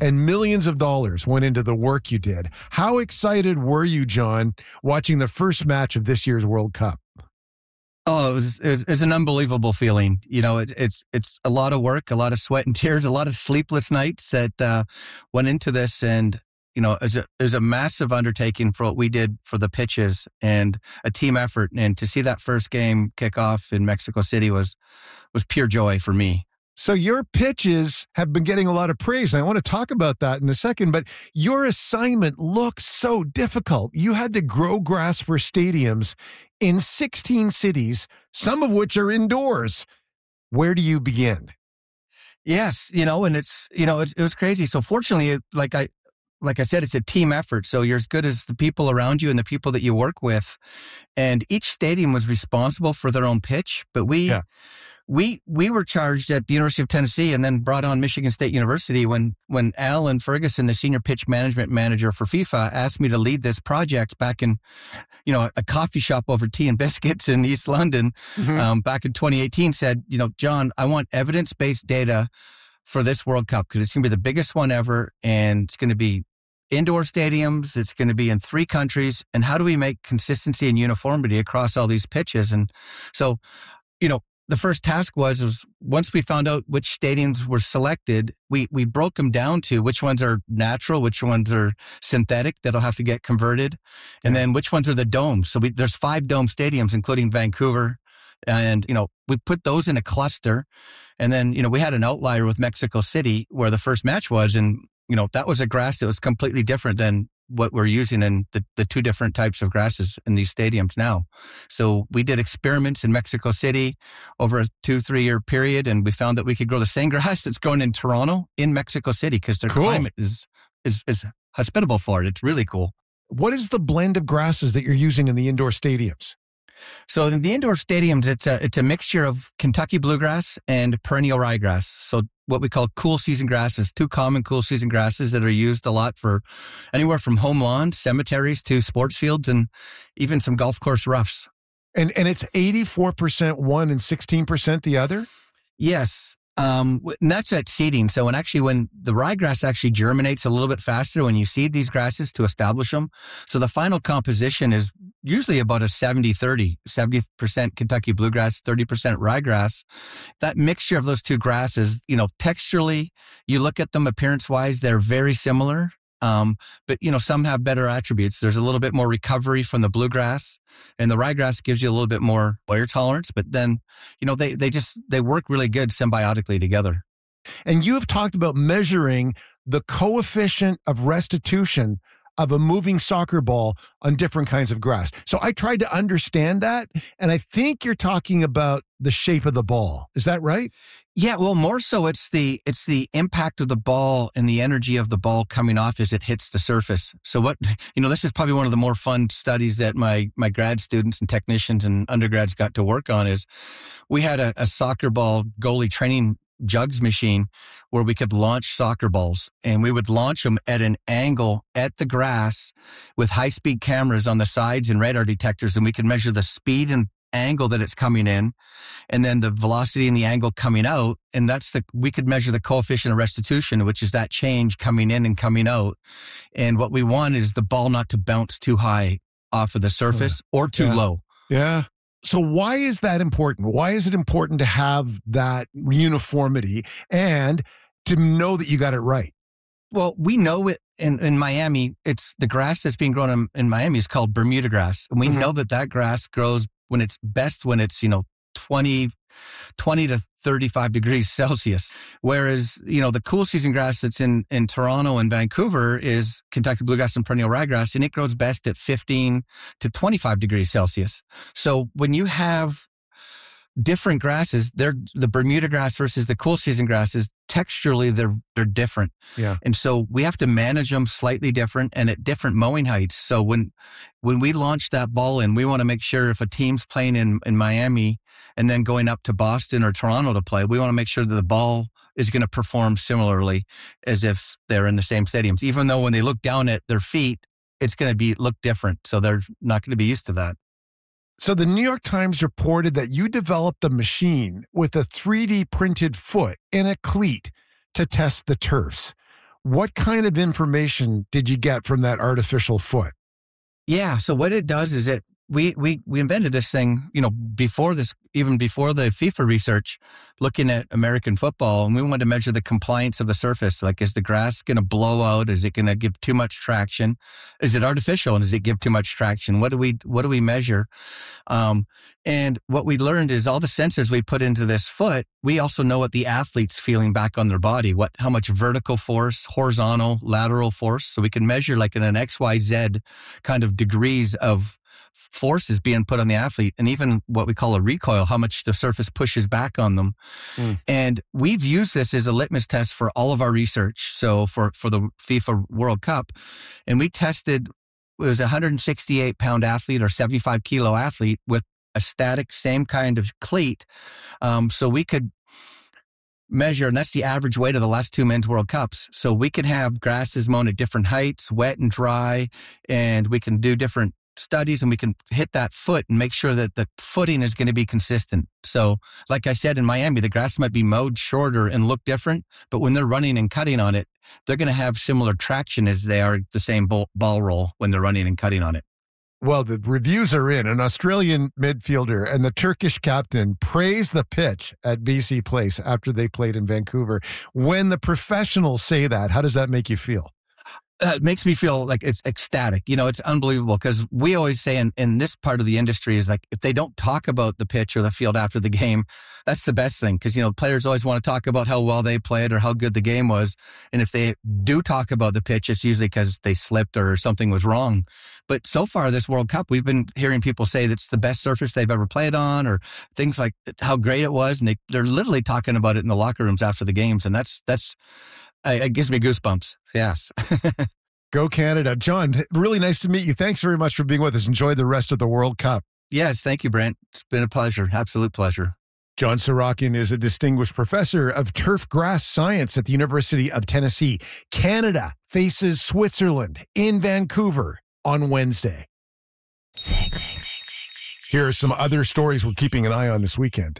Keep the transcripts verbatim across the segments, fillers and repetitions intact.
and millions of dollars went into the work you did. How excited were you, John, watching the first match of this year's World Cup? Oh, it was, it was, it was an unbelievable feeling. You know, it, it's it's a lot of work, a lot of sweat and tears, a lot of sleepless nights that uh, went into this. And, you know, it was, a, it was a massive undertaking for what we did for the pitches and a team effort. And to see that first game kick off in Mexico City was was pure joy for me. So your pitches have been getting a lot of praise. I want to talk about that in a second, but your assignment looks so difficult. You had to grow grass for stadiums in sixteen cities, some of which are indoors. Where do you begin? Yes, you know, and it's, you know, it's, it was crazy. So fortunately, it, like I, like I said, it's a team effort. So you're as good as the people around you and the people that you work with. And each stadium was responsible for their own pitch, but we, yeah. We we were charged at the University of Tennessee and then brought on Michigan State University when when Alan Ferguson, the senior pitch management manager for FIFA, asked me to lead this project back in, you know, a coffee shop over tea and biscuits in East London, mm-hmm. um, back in twenty eighteen. Said, you know, John, I want evidence-based data for this World Cup because it's going to be the biggest one ever, and it's going to be indoor stadiums. It's going to be in three countries, and how do we make consistency and uniformity across all these pitches? And so, you know. The first task was, was once we found out which stadiums were selected, we, we broke them down to which ones are natural, which ones are synthetic that'll have to get converted, and then which ones are the domes. So we, there's five dome stadiums, including Vancouver. And, you know, we put those in a cluster. And then, you know, we had an outlier with Mexico City where the first match was. And, you know, that was a grass that was completely different than what we're using in the, the two different types of grasses in these stadiums now. So we did experiments in Mexico City over a two, three year period, and we found that we could grow the same grass that's grown in Toronto in Mexico City because their cool. climate is, is, is hospitable for it. It's really cool. What is the blend of grasses that you're using in the indoor stadiums? So in the indoor stadiums, it's a, it's a mixture of Kentucky bluegrass and perennial ryegrass. So what we call cool season grasses, two common cool season grasses that are used a lot for anywhere from home lawns, cemeteries to sports fields, and even some golf course roughs. And and it's eighty-four percent one and sixteen percent the other? Yes. Um, and that's at seeding. So when actually, when the ryegrass actually germinates a little bit faster when you seed these grasses to establish them. So the final composition is usually about a seventy thirty, seventy percent Kentucky bluegrass, thirty percent ryegrass. That mixture of those two grasses, you know, texturally, you look at them appearance wise, they're very similar. Um, but, you know, some have better attributes. There's a little bit more recovery from the bluegrass, and the ryegrass gives you a little bit more wear tolerance. But then, you know, they, they just, they work really good symbiotically together. And you have talked about measuring the coefficient of restitution of a moving soccer ball on different kinds of grass. So I tried to understand that, and I think you're talking about the shape of the ball. Is that right? Yeah, well, more so it's the it's the impact of the ball and the energy of the ball coming off as it hits the surface. So what, you know, this is probably one of the more fun studies that my my grad students and technicians and undergrads got to work on is we had a, a soccer ball goalie training jugs machine where we could launch soccer balls, and we would launch them at an angle at the grass with high-speed cameras on the sides and radar detectors, and we could measure the speed and angle that it's coming in, and then the velocity and the angle coming out. And that's the, we could measure the coefficient of restitution, which is that change coming in and coming out. And what we want is the ball not to bounce too high off of the surface or too yeah. low. Yeah. So why is that important? Why is it important to have that uniformity and to know that you got it right? Well, we know it in, in Miami. It's the grass that's being grown in, in Miami is called Bermuda grass. And we mm-hmm. know that that grass grows when it's best, when it's, you know, twenty, twenty to thirty-five degrees Celsius. Whereas, you know, the cool season grass that's in, in Toronto and Vancouver is Kentucky bluegrass and perennial ryegrass, and it grows best at fifteen to twenty-five degrees Celsius. So when you have different grasses, they're the Bermuda grass versus the cool season grasses, texturally, they're, they're different. Yeah. And so we have to manage them slightly different and at different mowing heights. So when, when we launch that ball in, we want to make sure if a team's playing in, in Miami and then going up to Boston or Toronto to play, we want to make sure that the ball is going to perform similarly as if they're in the same stadiums, even though when they look down at their feet, it's going to be look different. So they're not going to be used to that. So the New York Times reported that you developed a machine with a three D printed foot in a cleat to test the turfs. What kind of information did you get from that artificial foot? Yeah. So what it does is it, we, we, we invented this thing, you know, before this, even before the FIFA research, looking at American football, and we wanted to measure the compliance of the surface. Like, is the grass going to blow out? Is it going to give too much traction? Is it artificial? And does it give too much traction? What do we, what do we measure? Um, and what we learned is all the sensors we put into this foot, we also know what the athlete's feeling back on their body, what, how much vertical force, horizontal, lateral force. So we can measure like in an X, Y, Z kind of degrees of forces being put on the athlete, and even what we call a recoil, how much the surface pushes back on them. Mm. And we've used this as a litmus test for all of our research. So for, for the FIFA World Cup, and we tested, it was a one hundred sixty-eight pound athlete or seventy-five kilo athlete with a static, same kind of cleat. Um, so we could measure, and that's the average weight of the last two men's World Cups. So we could have grasses mown at different heights, wet and dry, and we can do different studies, and we can hit that foot and make sure that the footing is going to be consistent. So like I said, in Miami, the grass might be mowed shorter and look different, but when they're running and cutting on it, they're going to have similar traction as they are the same ball, ball roll when they're running and cutting on it. Well, the reviews are in. An Australian midfielder and the Turkish captain praised the pitch at B C Place after they played in Vancouver. When the professionals say that, how does that make you feel? Uh, it makes me feel like it's ecstatic. You know, it's unbelievable, because we always say in, in this part of the industry is like, if they don't talk about the pitch or the field after the game, that's the best thing. Because, you know, players always want to talk about how well they played or how good the game was. And if they do talk about the pitch, it's usually because they slipped or something was wrong. But so far this World Cup, we've been hearing people say that it's the best surface they've ever played on, or things like how great it was. And they, they're literally talking about it in the locker rooms after the games. And that's, that's, it gives me goosebumps. Yes. Go Canada. John, really nice to meet you. Thanks very much for being with us. Enjoy the rest of the World Cup. Yes, thank you, Brent. It's been a pleasure. Absolute pleasure. John Sorokin is a distinguished professor of turf grass science at the University of Tennessee. Canada faces Switzerland in Vancouver on Wednesday. Here are some other stories we're keeping an eye on this weekend.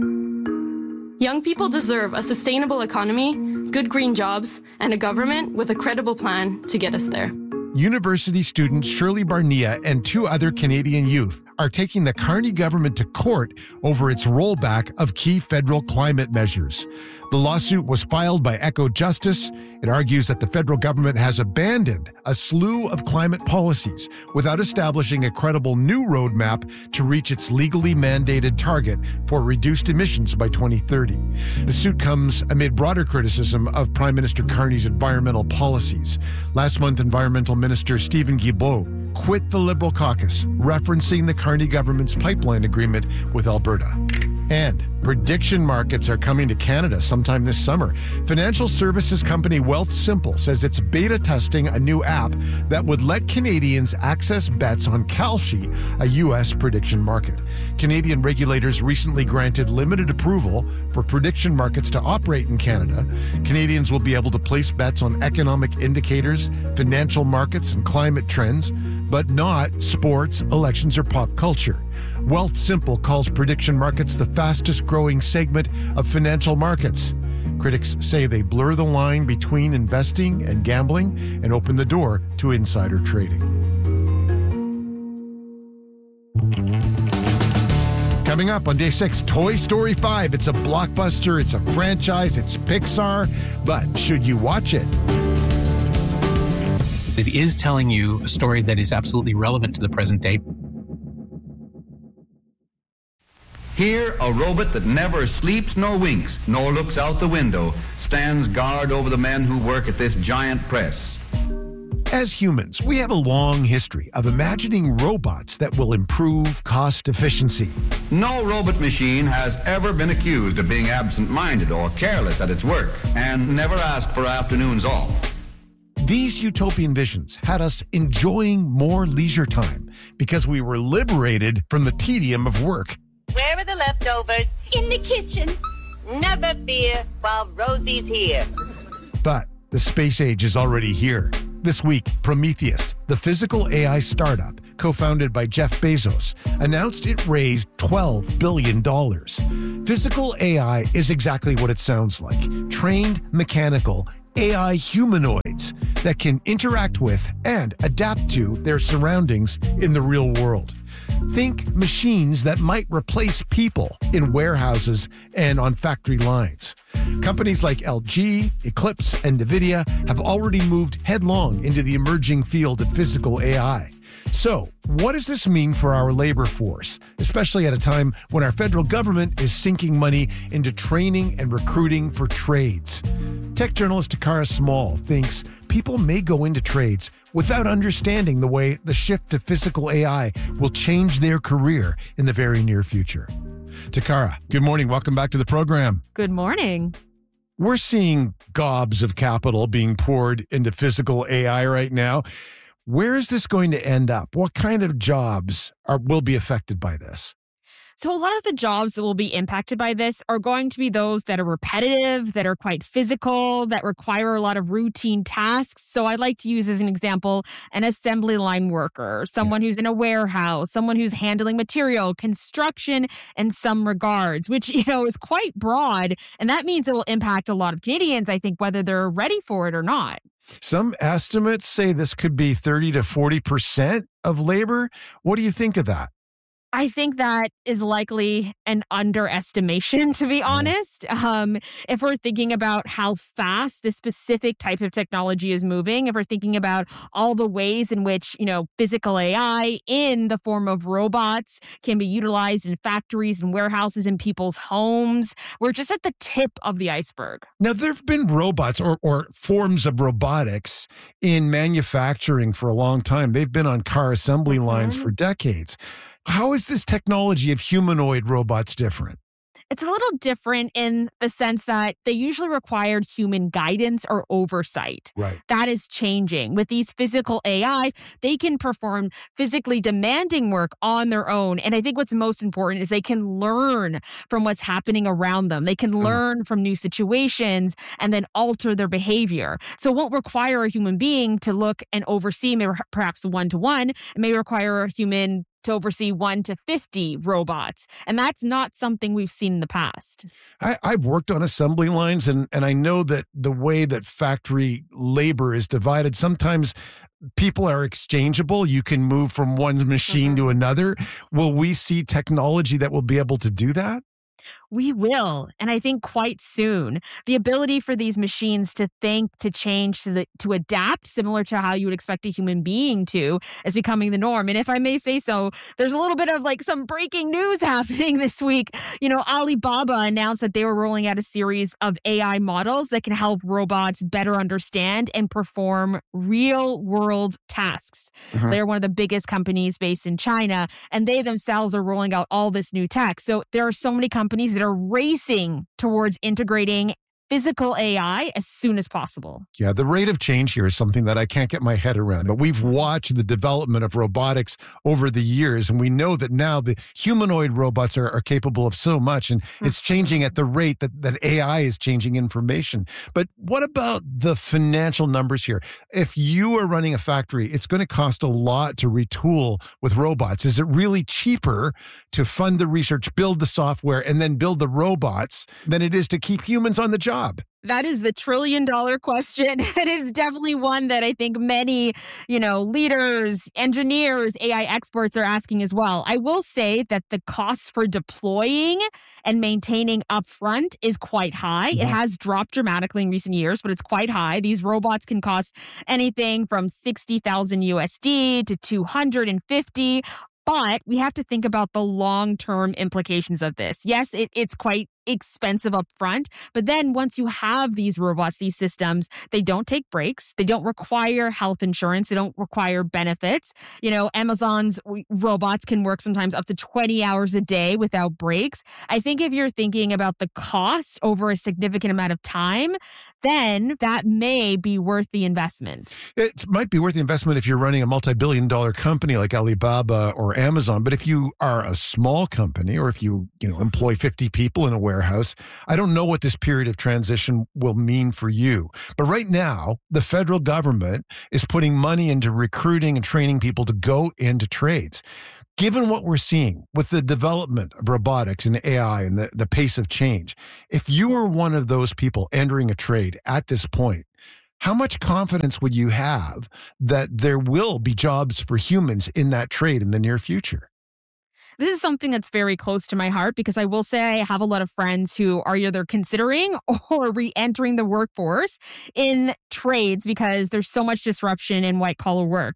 Young people deserve a sustainable economy, good green jobs, and a government with a credible plan to get us there. University student Shirley Barnea and two other Canadian youth are taking the Carney government to court over its rollback of key federal climate measures. The lawsuit was filed by Echo Justice. It argues that the federal government has abandoned a slew of climate policies without establishing a credible new roadmap to reach its legally mandated target for reduced emissions by twenty thirty. The suit comes amid broader criticism of Prime Minister Carney's environmental policies. Last month, Environmental Minister Stephen Guilbeault quit the Liberal caucus, referencing the Carney government's pipeline agreement with Alberta. And prediction markets are coming to Canada sometime this summer. Financial services company Wealthsimple says it's beta testing a new app that would let Canadians access bets on Kalshi, a U S prediction market. Canadian regulators recently granted limited approval for prediction markets to operate in Canada. Canadians will be able to place bets on economic indicators, financial markets, and climate trends, but not sports, elections, or pop culture. Wealthsimple calls prediction markets the fastest growing segment of financial markets. Critics say they blur the line between investing and gambling and open the door to insider trading. Coming up on day six, Toy Story five. It's a blockbuster, it's a franchise, it's Pixar, but should you watch it? It is telling you a story that is absolutely relevant to the present day. Here, a robot that never sleeps nor winks, nor looks out the window, stands guard over the men who work at this giant press. As humans, we have a long history of imagining robots that will improve cost efficiency. No robot machine has ever been accused of being absent-minded or careless at its work, and never asked for afternoons off. These utopian visions had us enjoying more leisure time because we were liberated from the tedium of work. Where are the leftovers? In the kitchen. Never fear while Rosie's here. But the space age is already here. This week, Prometheus, the physical A I startup co-founded by Jeff Bezos, announced it raised twelve billion dollars. Physical A I is exactly what it sounds like. Trained, mechanical, A I humanoids that can interact with and adapt to their surroundings in the real world. Think machines that might replace people in warehouses and on factory lines. Companies like L G, Eclipse, and NVIDIA have already moved headlong into the emerging field of physical A I. So, what does this mean for our labor force, especially at a time when our federal government is sinking money into training and recruiting for trades? Tech journalist Takara Small thinks people may go into trades without understanding the way the shift to physical A I will change their career in the very near future. Takara, good morning. Welcome back to the program. Good morning. We're seeing gobs of capital being poured into physical A I right now. Where is this going to end up? What kind of jobs are, will be affected by this? So a lot of the jobs that will be impacted by this are going to be those that are repetitive, that are quite physical, that require a lot of routine tasks. So I like to use as an example an assembly line worker, someone who's in a warehouse, someone who's handling material, construction in some regards, which, you know, is quite broad. And that means it will impact a lot of Canadians, I think, whether they're ready for it or not. Some estimates say this could be thirty to forty percent of labor. What do you think of that? I think that is likely an underestimation, to be honest. Um, if we're thinking about how fast this specific type of technology is moving, if we're thinking about all the ways in which, you know, physical A I in the form of robots can be utilized in factories and warehouses in people's homes, we're just at the tip of the iceberg. Now, there have been robots or, or forms of robotics in manufacturing for a long time. They've been on car assembly lines mm-hmm. for decades. How is this technology of humanoid robots different? It's a little different in the sense that they usually required human guidance or oversight. Right. That is changing. With these physical A Is, they can perform physically demanding work on their own. And I think what's most important is they can learn from what's happening around them. They can learn from new situations and then alter their behavior. So it won't require a human being to look and oversee, maybe perhaps one-to-one. It may require a human to oversee one to fifty robots. And that's not something we've seen in the past. I, I've worked on assembly lines, and, and I know that the way that factory labor is divided, sometimes people are exchangeable. You can move from one machine mm-hmm. to another. Will we see technology that will be able to do that? We will, and I think quite soon. The ability for these machines to think, to change, to, the, to adapt, similar to how you would expect a human being to, is becoming the norm. And if I may say so, there's a little bit of like some breaking news happening this week. You know, Alibaba announced that they were rolling out a series of A I models that can help robots better understand and perform real-world tasks. Mm-hmm. They're one of the biggest companies based in China, and they themselves are rolling out all this new tech. So there are so many companies that are racing towards integrating physical A I as soon as possible. Yeah, the rate of change here is something that I can't get my head around. But we've watched the development of robotics over the years, and we know that now the humanoid robots are, are capable of so much, and it's changing at the rate that, that A I is changing information. But what about the financial numbers here? If you are running a factory, it's going to cost a lot to retool with robots. Is it really cheaper to fund the research, build the software, and then build the robots than it is to keep humans on the job? That is the trillion dollar question. It is definitely one that I think many, you know, leaders, engineers, A I experts are asking as well. I will say that the cost for deploying and maintaining upfront is quite high. Mm-hmm. It has dropped dramatically in recent years, but it's quite high. These robots can cost anything from sixty thousand U S D to two hundred fifty. But we have to think about the long-term implications of this. Yes, it, it's quite expensive up front, but then once you have these robots, these systems, they don't take breaks. They don't require health insurance. They don't require benefits. You know, Amazon's robots can work sometimes up to twenty hours a day without breaks. I think if you're thinking about the cost over a significant amount of time, then that may be worth the investment. It might be worth the investment if you're running a multi-billion dollar company like Alibaba or Amazon. But if you are a small company, or if you, you know, employ fifty people in a warehouse, I don't know what this period of transition will mean for you. But right now, the federal government is putting money into recruiting and training people to go into trades. Given what we're seeing with the development of robotics and A I and the, the pace of change, if you were one of those people entering a trade at this point, how much confidence would you have that there will be jobs for humans in that trade in the near future? This is something that's very close to my heart because I will say I have a lot of friends who are either considering or re-entering the workforce in trades because there's so much disruption in white-collar work.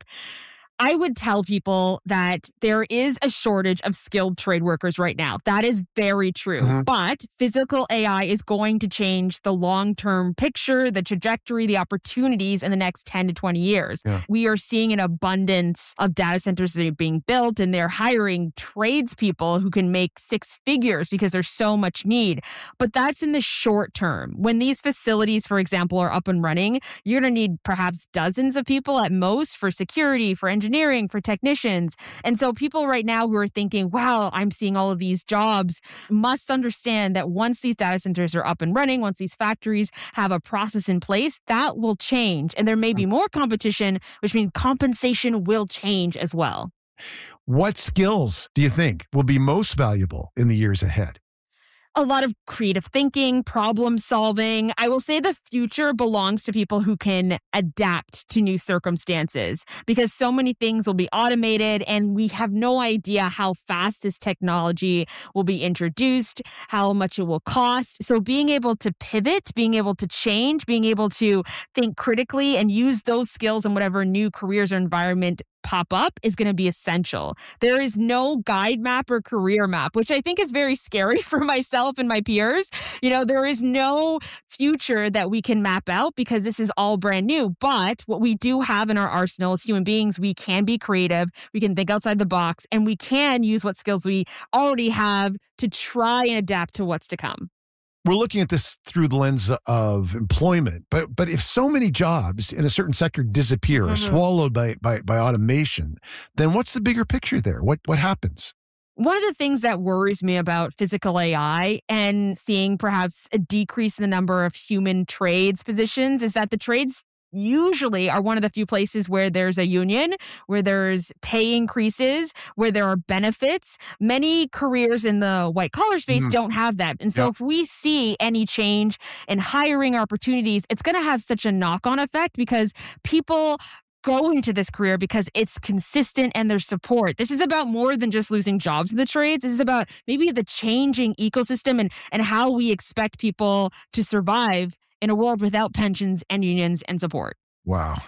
I would tell people that there is a shortage of skilled trade workers right now. That is very true. Mm-hmm. But physical A I is going to change the long-term picture, the trajectory, the opportunities in the next ten to twenty years. Yeah. We are seeing an abundance of data centers that are being built, and they're hiring tradespeople who can make six figures because there's so much need. But that's in the short term. When these facilities, for example, are up and running, you're going to need perhaps dozens of people at most for security, for engineering, engineering, for technicians. And so people right now who are thinking, wow, I'm seeing all of these jobs, must understand that once these data centers are up and running, once these factories have a process in place, that will change. And there may be more competition, which means compensation will change as well. What skills do you think will be most valuable in the years ahead? A lot of creative thinking, problem solving. I will say the future belongs to people who can adapt to new circumstances because so many things will be automated and we have no idea how fast this technology will be introduced, how much it will cost. So being able to pivot, being able to change, being able to think critically and use those skills in whatever new careers or environment pop up is going to be essential. There is no guide map or career map, which I think is very scary for myself and my peers. You know, there is no future that we can map out because this is all brand new. But what we do have in our arsenal as human beings, we can be creative, we can think outside the box, and we can use what skills we already have to try and adapt to what's to come. We're looking at this through the lens of employment, but but if so many jobs in a certain sector disappear mm-hmm. or swallowed by, by by automation, then what's the bigger picture there? What what happens? One of the things that worries me about physical A I and seeing perhaps a decrease in the number of human trades positions is that the trades usually are one of the few places where there's a union, where there's pay increases, where there are benefits. Many careers in the white collar space mm. don't have that. And so yep. if we see any change in hiring opportunities, it's going to have such a knock-on effect because people go into this career because it's consistent and there's support. This is about more than just losing jobs in the trades. This is about maybe the changing ecosystem and, and how we expect people to survive in a world without pensions and unions and support. Wow.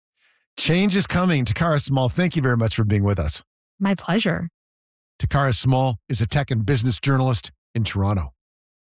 Change is coming. Takara Small, thank you very much for being with us. My pleasure. Takara Small is a tech and business journalist in Toronto.